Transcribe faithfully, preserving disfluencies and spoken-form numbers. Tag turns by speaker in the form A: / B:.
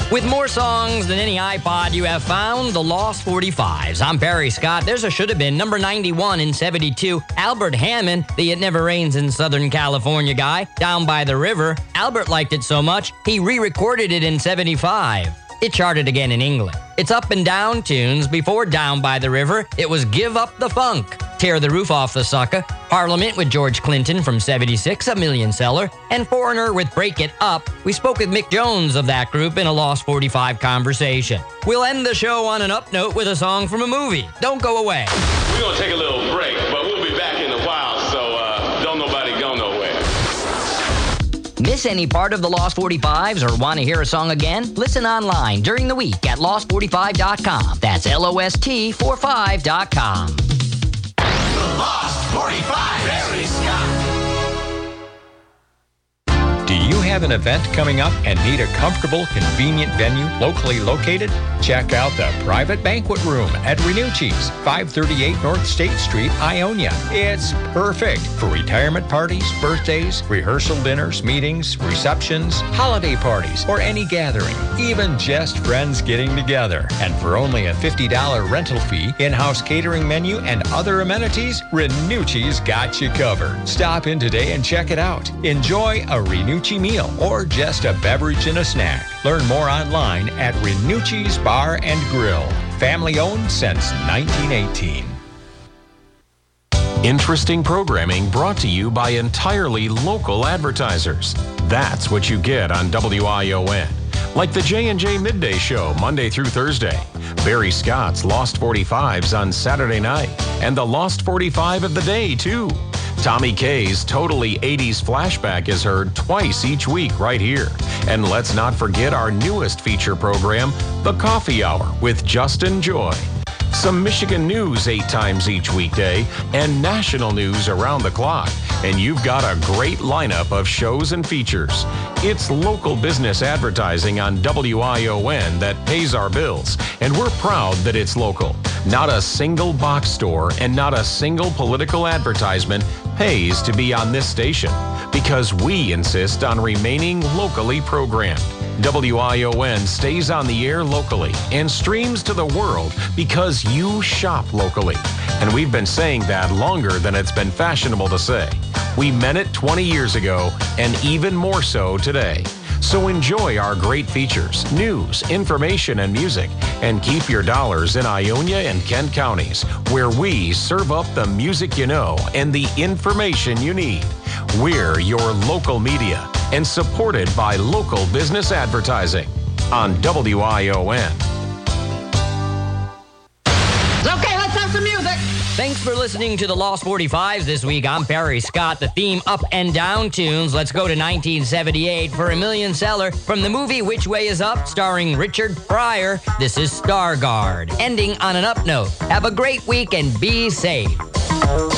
A: With more songs than any iPod you have found, the Lost forty-fives. I'm Barry Scott. There's a should have been number ninety-one in seventy-two. Albert Hammond, the It Never Rains in Southern California guy, Down by the River. Albert liked it so much, he re-recorded it in seventy-five. It charted again in England. It's Up and Down tunes. Before Down by the River, it was Give Up the Funk, Tear the Roof Off the Sucker, Parliament with George Clinton from seventy-six, a million seller, and Foreigner with Break It Up. We spoke with Mick Jones of that group in a Lost forty-five conversation. We'll end the show on an up note with a song from a movie. Don't go away.
B: We're going to take a little break, but we'll be back in a while, so uh, don't nobody go nowhere.
A: Miss any part of the Lost forty-fives or want to hear a song again? Listen online during the week at lost forty-five dot com. That's L O S T forty-five dot com.
C: The Lost forty-five, Barry Scott.
D: Do you have an event coming up and need a comfortable, convenient venue locally located? Check out the Private Banquet Room at Renucci's, five thirty-eight North State Street, Ionia. It's perfect for retirement parties, birthdays, rehearsal dinners, meetings, receptions, holiday parties, or any gathering, even just friends getting together. And for only a fifty dollars rental fee, in-house catering menu, and other amenities, Renucci's got you covered. Stop in today and check it out. Enjoy a Renucci meal or just a beverage and a snack. Learn more online at Renucci's Bar and Grill. Family owned since nineteen eighteen.
E: Interesting programming brought to you by entirely local advertisers. That's what you get on W I O N. Like the J and J Midday Show Monday through Thursday, Barry Scott's Lost forty-fives on Saturday night, and the Lost forty-five of the day, too. Tommy K's Totally eighties Flashback is heard twice each week right here. And let's not forget our newest feature program, The Coffee Hour with Justin Joy. Some Michigan news eight times each weekday and national news around the clock. And you've got a great lineup of shows and features. It's local business advertising on W I O N that pays our bills, and we're proud that it's local. Not a single box store and not a single political advertisement pays to be on this station, because we insist on remaining locally programmed. W I O N stays on the air locally and streams to the world because you shop locally. And we've been saying that longer than it's been fashionable to say. We meant it twenty years ago and even more so today. So enjoy our great features, news, information, and music, and keep your dollars in Ionia and Kent counties, where we serve up the music you know and the information you need. We're your local media and supported by local business advertising on W I O N.
A: Okay, let's have some music. Thanks for listening to the Lost forty-fives this week. I'm Barry Scott. The theme Up and Down tunes. Let's go to nineteen seventy-eight for a million seller from the movie Which Way Is Up, starring Richard Pryor. This is Stargard, ending on an up note. Have a great week and be safe.